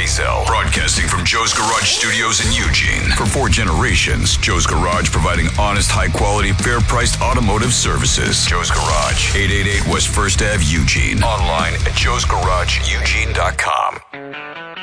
Diesel. Broadcasting from Joe's Garage Studios in Eugene. For 4 generations, Joe's Garage providing honest, high-quality, fair-priced automotive services. Joe's Garage, 888 West 1st Ave, Eugene. Online at joesgarageeugene.com.